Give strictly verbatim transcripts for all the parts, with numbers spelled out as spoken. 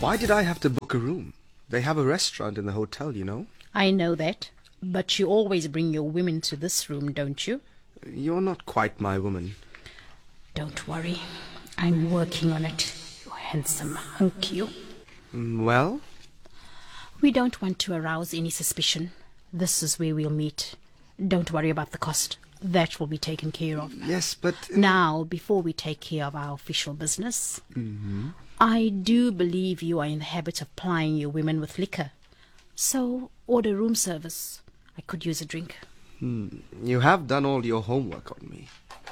Why did I have to book a room? They have a restaurant in the hotel, you know. I know that, but you always bring your women to this room, don't you? You're not quite my woman. Don't worry. I'm working on it. You handsome hunk, you. Well? We don't want to arouse any suspicion. This is where we'll meet. Don't worry about the cost. That will be taken care of. Yes, but... Now, before we take care of our official business, Mm-hmm. I do believe you are in the habit of plying your women with liquor. So, order room service. I could use a drink. Hmm. You have done all your homework on me.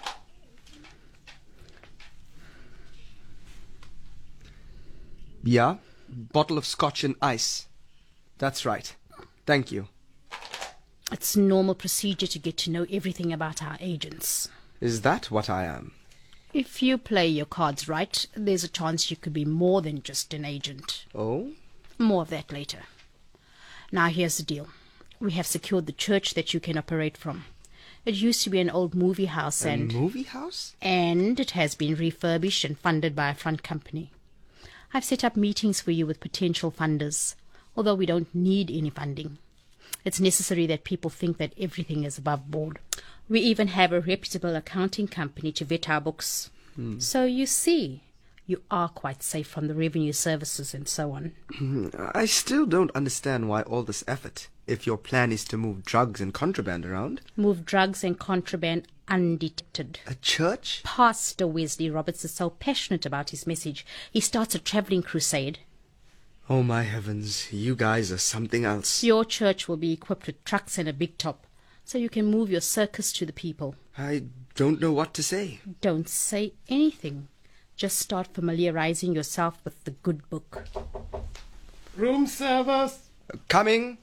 Yeah? Bottle of scotch and ice. That's right. Thank you. It's normal procedure to get to know everything about our agents. Is that what I am? If you play your cards right, there's a chance you could be more than just an agent. Oh? More of that later. Now here's the deal. We have secured the church that you can operate from. It used to be an old movie house A and... movie house? And it has been refurbished and funded by a front company. I've set up meetings for you with potential funders, although we don't need any funding. It's necessary that people think that everything is above board. We even have a reputable accounting company to vet our books. Hmm. So you see, you are quite safe from the revenue services and so on. I still don't understand why all this effort, if your plan is to move drugs and contraband around. Move drugs and contraband undetected. A church? Pastor Wesley Roberts is so passionate about his message, he starts a travelling crusade. Oh my heavens, you guys are something else. Your church will be equipped with trucks and a big top, so you can move your circus to the people. I don't know what to say. Don't say anything. Just start familiarizing yourself with the good book. Room service. Coming.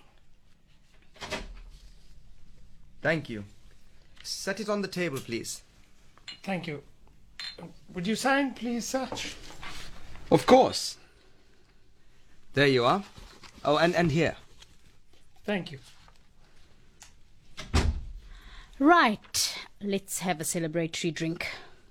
Thank you. Set it on the table, please. Thank you. Would you sign, please, sir? Of course. There you are. Oh, and, and here. Thank you. Right. Let's have a celebratory drink.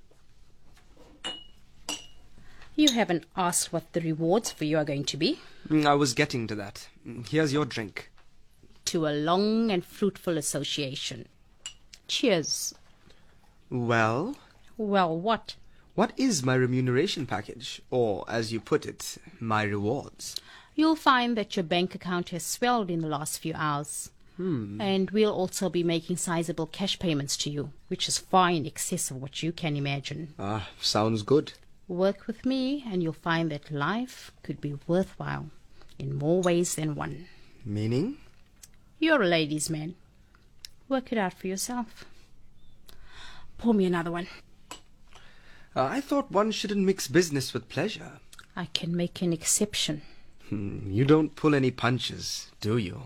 You haven't asked what the rewards for you are going to be. Mm, I was getting to that. Mm, Here's your drink. To a long and fruitful association. Cheers. Well, Well, what? what is my remuneration package? Or, as you put it, my rewards? You'll find that your bank account has swelled in the last few hours. Hmm. And we'll also be making sizable cash payments to you, which is far in excess of what you can imagine. Ah, sounds good. Work with me and you'll find that life could be worthwhile in more ways than one. Meaning? You're a ladies' man. Work it out for yourself. Pour me another one. Uh, I thought one shouldn't mix business with pleasure. I can make an exception. Hmm, you don't pull any punches, do you?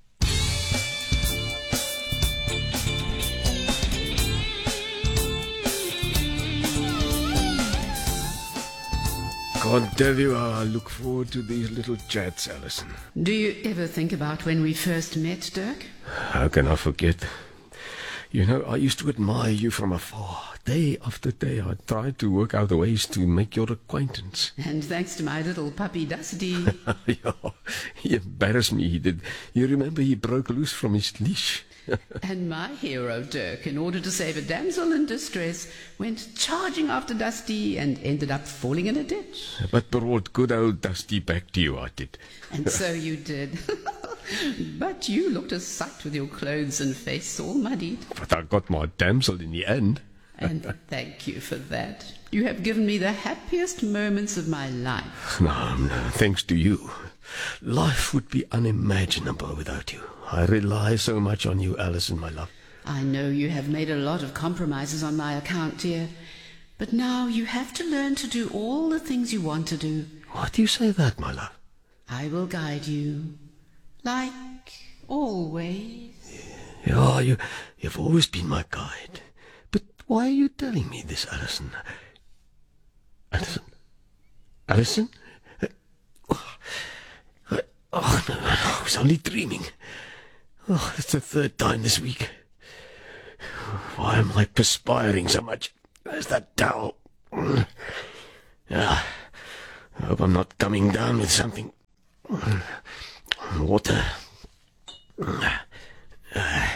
Can't tell you how I look forward to these little chats, Alison. Do you ever think about when we first met, Dirk? How can I forget? You know, I used to admire you from afar. Day after day, I tried to work out ways to make your acquaintance. And thanks to my little puppy Dusty. Yeah, he embarrassed me, he did. You remember he broke loose from his leash? And my hero, Dirk, in order to save a damsel in distress, went charging after Dusty and ended up falling in a ditch. But brought good old Dusty back to you, I did. And so you did. But you looked a sight with your clothes and face all muddied. But I got my damsel in the end. And thank you for that. You have given me the happiest moments of my life. No, no, thanks to you. Life would be unimaginable without you. I rely so much on you, Alison, my love. I know you have made a lot of compromises on my account, dear. But now you have to learn to do all the things you want to do. Why do you say that, my love? I will guide you. Like always. Yeah, you, you've always been my guide. But why are you telling me this, Alison? Alison? Alison? Oh, no, no, I was only dreaming. Oh, it's the third time this week. Why am I perspiring so much? Where's that towel? Yeah. hope I'm not coming down with something. Water. Ah,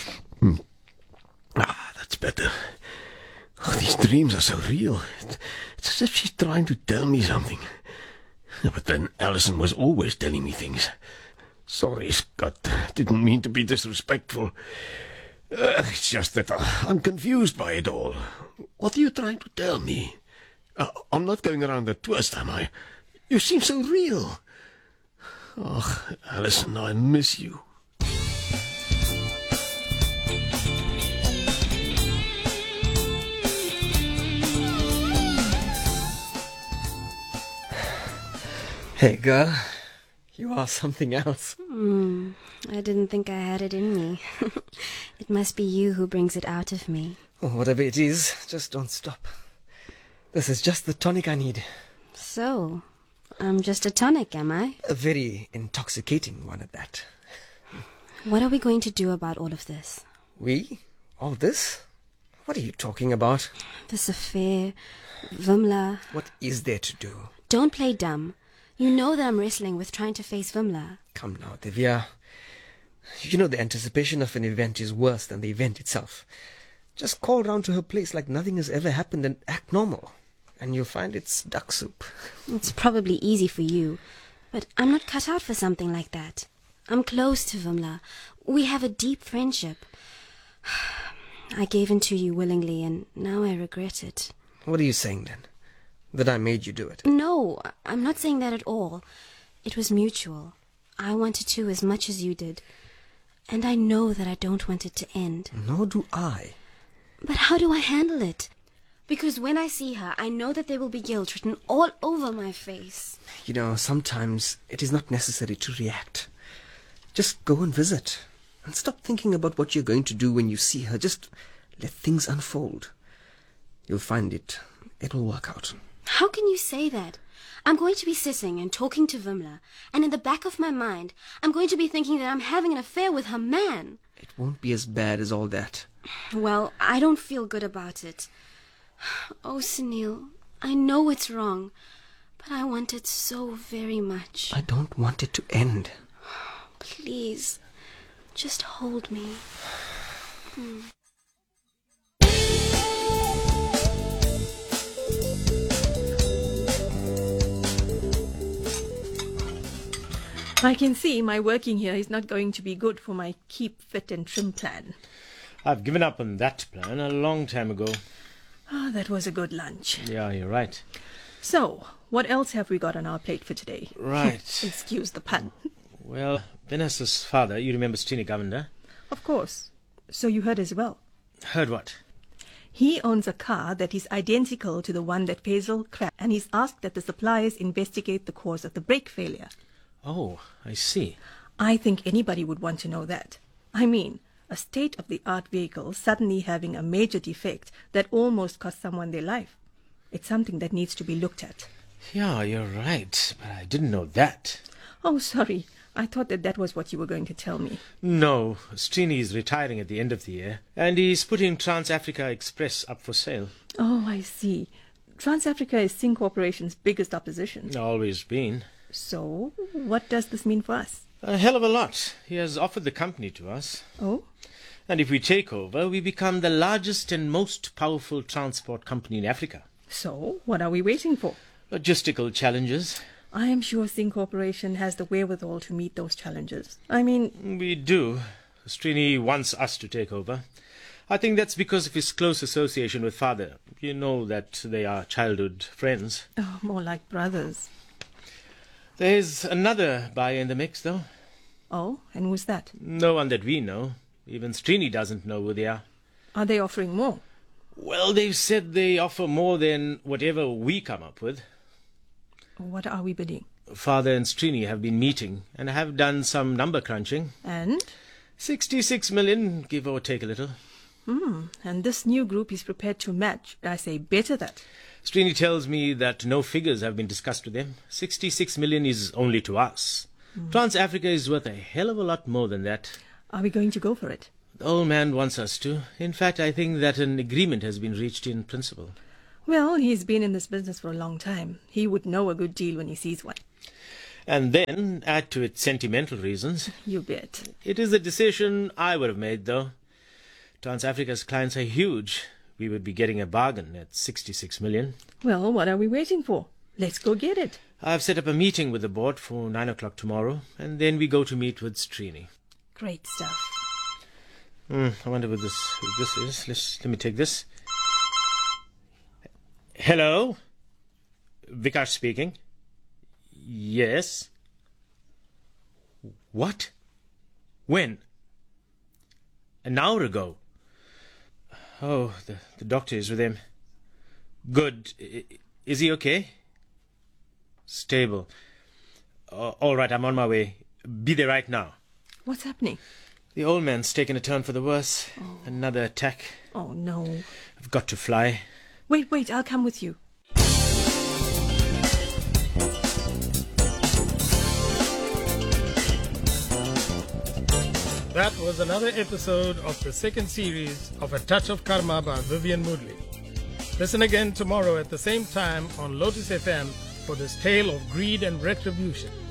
that's better. Oh, these dreams are so real. It's as if she's trying to tell me something. But then Alison was always telling me things. Sorry, Scott. Didn't mean to be disrespectful. Uh, it's just that uh, I'm confused by it all. What are you trying to tell me? Uh, I'm not going around the twist, am I? You seem so real. Oh, Alison, I miss you. Hey, girl. You are something else. Mm, I didn't think I had it in me. It must be you who brings it out of me. Oh, whatever it is, just don't stop. This is just the tonic I need. So, I'm just a tonic, am I? A very intoxicating one at that. What are we going to do about all of this? We? All this? What are you talking about? This affair, Vimla. What is there to do? Don't play dumb. You know that I'm wrestling with trying to face Vimla. Come now, Divya. You know the anticipation of an event is worse than the event itself. Just call round to her place like nothing has ever happened and act normal. And you'll find it's duck soup. It's probably easy for you, but I'm not cut out for something like that. I'm close to Vimla. We have a deep friendship. I gave in to you willingly, and now I regret it. What are you saying then? That I made you do it? No, I'm not saying that at all. It was mutual. I wanted to as much as you did. And I know that I don't want it to end. Nor do I. But how do I handle it? Because when I see her, I know that there will be guilt written all over my face. You know, sometimes it is not necessary to react. Just go and visit. And stop thinking about what you're going to do when you see her. Just let things unfold. You'll find it. It'll work out. How can you say that? I'm going to be sitting and talking to Vimla, and in the back of my mind, I'm going to be thinking that I'm having an affair with her man. It won't be as bad as all that. Well, I don't feel good about it. Oh, Sunil, I know it's wrong, but I want it so very much. I don't want it to end. Please, just hold me. Hmm. I can see my working here is not going to be good for my keep fit and trim plan. I've given up on that plan a long time ago. Ah, that was a good lunch. Yeah, you're right. So, what else have we got on our plate for today? Right. Excuse the pun. Well, Vanessa's father, you remember Strini Govender? Of course. So you heard as well. Heard what? He owns a car that is identical to the one that Faisal crashed, and he's asked that the suppliers investigate the cause of the brake failure. Oh, I see. I think anybody would want to know that. I mean, a state-of-the-art vehicle suddenly having a major defect that almost cost someone their life. It's something that needs to be looked at. Yeah, you're right, but I didn't know that. Oh, sorry. I thought that that was what you were going to tell me. No, Strini is retiring at the end of the year, and he's putting Trans-Africa Express up for sale. Oh, I see. Trans-Africa is Singh Corporation's biggest opposition. Always been. So, what does this mean for us? A hell of a lot. He has offered the company to us. Oh? And if we take over, we become the largest and most powerful transport company in Africa. So, what are we waiting for? Logistical challenges. I am sure Singh Corporation has the wherewithal to meet those challenges. I mean... We do. Strini wants us to take over. I think that's because of his close association with father. You know that they are childhood friends. Oh, more like brothers. There's another buyer in the mix, though. Oh, and who's that? No one that we know. Even Strini doesn't know who they are. Are they offering more? Well, they've said they offer more than whatever we come up with. What are we bidding? Father and Strini have been meeting and have done some number crunching. And? Sixty-six million, give or take a little. Hmm, and this new group is prepared to match, I say better that. Strini tells me that no figures have been discussed with them. Sixty-six million is only to us. Mm. Trans-Africa is worth a hell of a lot more than that. Are we going to go for it? The old man wants us to. In fact, I think that an agreement has been reached in principle. Well, he's been in this business for a long time. He would know a good deal when he sees one. And then add to it sentimental reasons. You bet. It is a decision I would have made, though. Trans-Africa's clients are huge. We would be getting a bargain at sixty-six million. Well, what are we waiting for? Let's go get it. I've set up a meeting with the board for nine o'clock tomorrow, and then we go to meet with Srini. Great stuff. Hmm, I wonder what this, what this is. Let's, let me take this. Hello? Vikash speaking. Yes. What? When? An hour ago. Oh, the, the doctor is with him. Good. I, is he okay? Stable. Uh, all right, I'm on my way. Be there right now. What's happening? The old man's taken a turn for the worse. Oh. Another attack. Oh, no. I've got to fly. Wait, wait, I'll come with you. That was another episode of the second series of A Touch of Karma by Vivian Moodley. Listen again tomorrow at the same time on Lotus F M for this tale of greed and retribution.